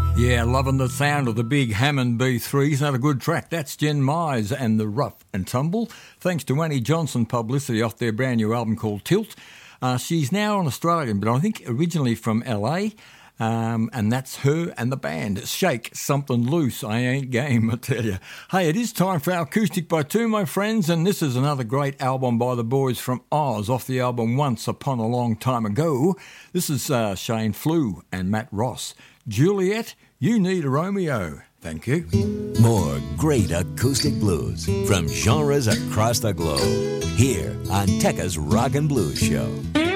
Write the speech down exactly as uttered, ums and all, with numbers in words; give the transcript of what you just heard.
Yeah, loving the sound of the big Hammond B three. Isn't that a good track? That's Jen Mize and the Rough and Tumble. Thanks to Annie Johnson publicity off their brand new album called Tilt. Uh, she's now an Australian, but I think originally from L A. Um, and that's her and the band. Shake Something Loose. I ain't game, I tell you. Hey, it is time for our Acoustic by Two, my friends, and this is another great album by the boys from Oz off the album Once Upon a Long Time Ago. This is uh, Shane Flew and Matt Ross. Juliet, you need a Romeo. Thank you. More great acoustic blues from genres across the globe. Here on Tekka's Rock and Blues Show.